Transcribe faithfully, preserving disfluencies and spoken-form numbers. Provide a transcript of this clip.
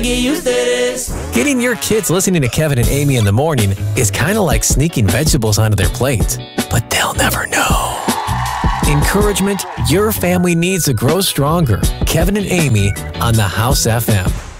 get used to this. Getting your kids listening to Kevin and Amy in the morning is kind of like sneaking vegetables onto their plate, but they'll never know. Encouragement your family needs to grow stronger. Kevin and Amy on the House F M.